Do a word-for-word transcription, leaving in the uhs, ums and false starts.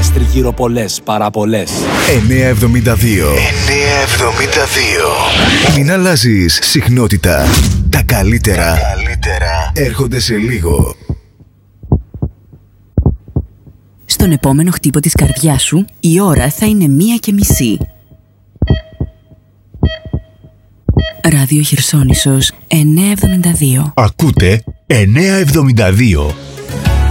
πολλές, τριγύρω πολλές, παραπολές. εννιακόσια εβδομήντα δύο. εννιακόσια εβδομήντα δύο. Μην αλλάζεις συχνότητα. Τα καλύτερα, Τα καλύτερα έρχονται σε λίγο. Στον επόμενο χτύπο της καρδιάς σου, η ώρα θα είναι μία και μισή. Ράδιο Χερσόνησος εννιακόσια εβδομήντα δύο. Ακούτε εννιακόσια εβδομήντα δύο.